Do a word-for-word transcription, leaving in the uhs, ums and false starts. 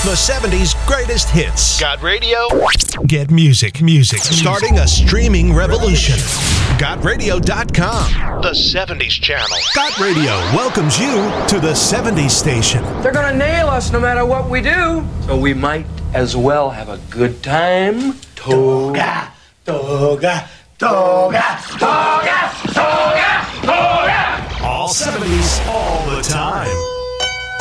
The seventies greatest hits. Got radio? Get music, music. Starting a streaming revolution. got radio dot com. The seventies channel. Got Radio welcomes you to the seventies station. They're gonna nail us no matter what we do. So we might as well have a good time. Toga, toga, toga, toga, toga, toga. All seventies, all the time.